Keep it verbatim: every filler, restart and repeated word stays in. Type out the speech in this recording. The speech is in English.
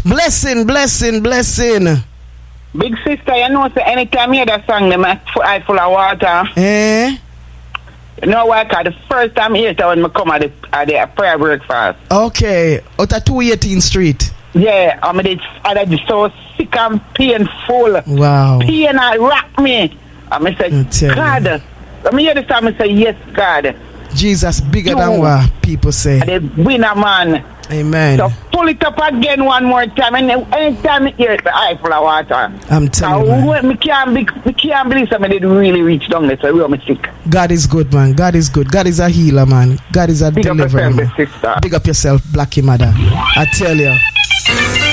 Blessing, blessing, blessing. Big sister, you know, so anytime you hear that song, them eye full of water. Eh? You know why? Because the first time I hear it when I come at the, at the prayer breakfast. Okay. Out of two eighteenth Street. Yeah, I mean, it's, I was so sick and painful. Wow. Pain I rock me. And I said, God. When I hear this time, I say, yes, God. Jesus bigger you. than what people say. And the winner, man. Amen. So pull it up again one more time, and anytime it hears the eye full of water. I'm telling you, man. Me can't, be, me can't believe somebody did really reach down there, so we are sick. God is good, man. God is good. God is a healer, man. God is a Big deliverer, up man. yourself, sister. Big up yourself, Blackie Mother. I tell you.